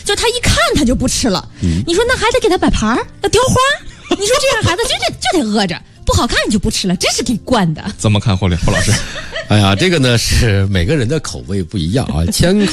就他一看他就不吃了。你说那还得给他摆盘儿，要雕花，你说这样孩子就得饿着，不好看就不吃了，这是给惯的。 怎么看，霍老师？ 哎呀，这个呢是每个人的口味不一样啊，千口